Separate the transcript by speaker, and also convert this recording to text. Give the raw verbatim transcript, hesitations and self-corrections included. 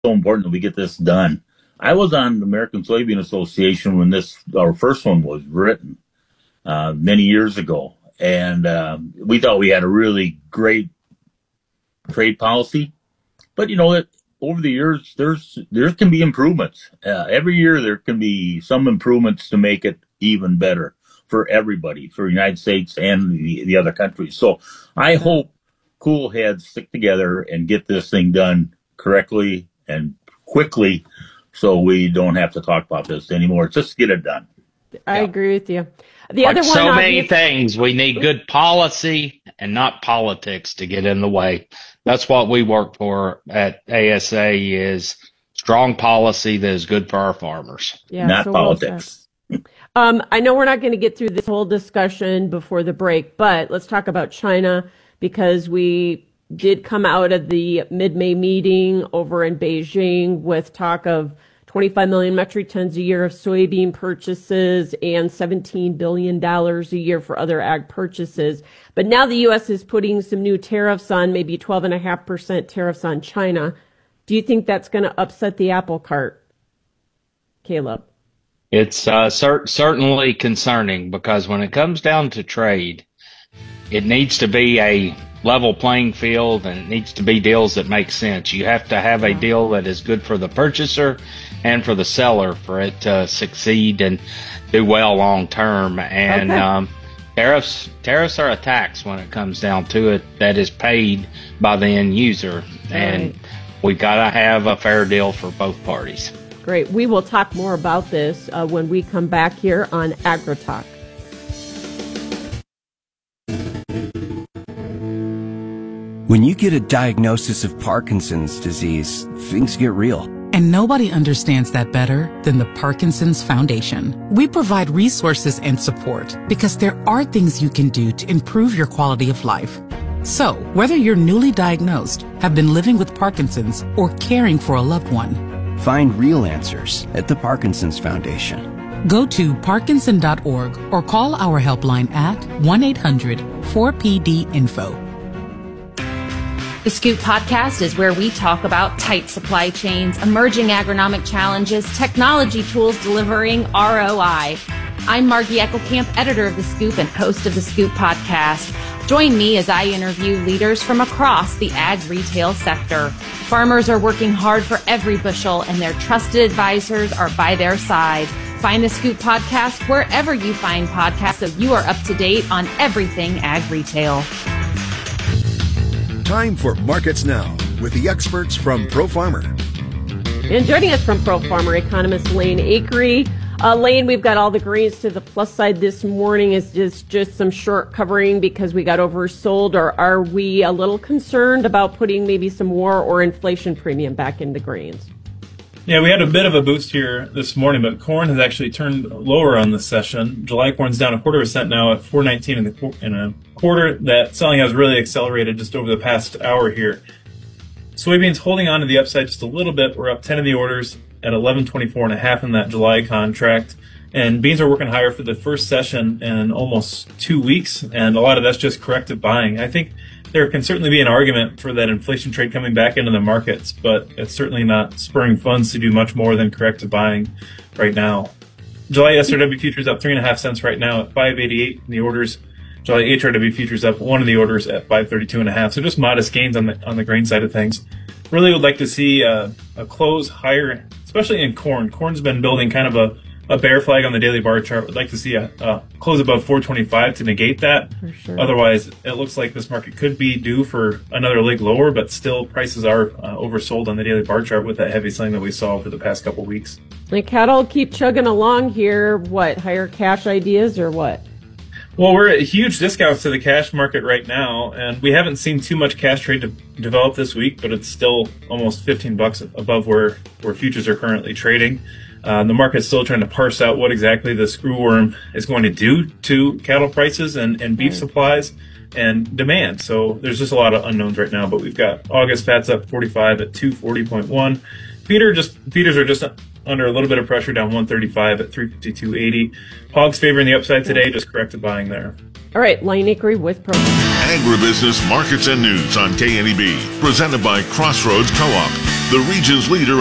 Speaker 1: so important that we get this done. I was on the American Soybean Association when this, our first one was written uh, many years ago. And uh, we thought we had a really great trade policy. But, you know, it, over the years, there's there can be improvements. Uh, every year there can be some improvements to make it even better for everybody, for the United States and the, the other countries. So I hope cool heads stick together and get this thing done correctly and quickly so we don't have to talk about this anymore. Just get it done.
Speaker 2: I
Speaker 3: yeah.
Speaker 2: agree with you. The
Speaker 3: like
Speaker 2: other one,
Speaker 3: so many
Speaker 2: obvious-
Speaker 3: things. We need good policy and not politics to get in the way. That's what we work for at A S A is strong policy that is good for our farmers.
Speaker 2: Yeah,
Speaker 1: not
Speaker 2: so well
Speaker 1: politics.
Speaker 2: said. um, I know we're not going to get through this whole discussion before the break, but let's talk about China because we did come out of the mid-May meeting over in Beijing with talk of twenty-five million metric tons a year of soybean purchases and seventeen billion dollars a year for other ag purchases. But now the U S is putting some new tariffs on, maybe twelve point five percent tariffs on China. Do you think that's going to upset the apple cart, Caleb?
Speaker 3: It's uh, cer- certainly concerning because when it comes down to trade, it needs to be a level playing field and it needs to be deals that make sense. You have to have a deal that is good for the purchaser and for the seller for it to succeed and do well long term. And
Speaker 2: okay.
Speaker 3: um, tariffs tariffs are a tax when it comes down to it that is paid by the end user. And
Speaker 2: right.
Speaker 3: we got to have a fair deal for both parties.
Speaker 2: Great. We will talk more about this uh, when we come back here on AgriTalk.
Speaker 4: When you get a diagnosis of Parkinson's disease, things get real.
Speaker 5: And nobody understands that better than the Parkinson's Foundation. We provide resources and support because there are things you can do to improve your quality of life. So, whether you're newly diagnosed, have been living with Parkinson's, or caring for a loved one,
Speaker 4: find real answers at the Parkinson's Foundation.
Speaker 5: Go to parkinson dot org or call our helpline at one eight hundred four P D info.
Speaker 6: The Scoop Podcast is where we talk about tight supply chains, emerging agronomic challenges, technology tools delivering R O I. I'm Margie Eckelkamp, editor of The Scoop and host of The Scoop Podcast. Join me as I interview leaders from across the ag retail sector. Farmers are working hard for every bushel, and their trusted advisors are by their side. Find The Scoop Podcast wherever you find podcasts so you are up to date on everything ag retail.
Speaker 7: Time for Markets Now with the experts from ProFarmer.
Speaker 2: And joining us from ProFarmer, economist Lane Akery. Uh, Lane, we've got all the grains to the plus side this morning. Is just just some short covering because we got oversold, or are we a little concerned about putting maybe some war or inflation premium back into grains?
Speaker 8: Yeah, we had a bit of a boost here this morning, but corn has actually turned lower on this session. July corn's down a quarter of a cent now at four nineteen in, the, in a quarter. That selling has really accelerated just over the past hour here. Soybeans holding on to the upside just a little bit. We're up ten in the orders at eleven twenty-four and a half in that July contract. And beans are working higher for the first session in almost two weeks, and a lot of that's just corrective buying. I think there can certainly be an argument for that inflation trade coming back into the markets, but it's certainly not spurring funds to do much more than corrective buying right now. July S R W futures up three and a half cents right now at five eighty-eight in the orders. July H R W futures up one of the orders at five thirty-two and a half. So just modest gains on the on the grain side of things. Really would like to see a, a close higher, especially in corn. Corn's been building kind of a a bear flag on the daily bar chart. Would like to see a, a close above four twenty-five to negate that.
Speaker 2: For sure.
Speaker 8: Otherwise, it looks like this market could be due for another leg lower, but still prices are uh, oversold on the daily bar chart with that heavy selling that we saw over the past couple weeks.
Speaker 2: The cattle keep chugging along here. What, higher cash ideas or what?
Speaker 8: Well, we're at huge discounts to the cash market right now, and we haven't seen too much cash trade de- develop this week, but it's still almost fifteen bucks above where, where futures are currently trading. Uh, the market's still trying to parse out what exactly the screwworm is going to do to cattle prices and, and beef supplies and demand. So there's just a lot of unknowns right now, but we've got August fats up forty-five at two forty point one. Feeder just feeders are just under a little bit of pressure, down one thirty-five at three fifty-two eighty. Hogs favoring the upside today, just corrected buying there.
Speaker 2: All right, Lane Akery with ProFarmer.
Speaker 9: Agribusiness Markets and News on K N E B, presented by Crossroads Co-op. the region's leader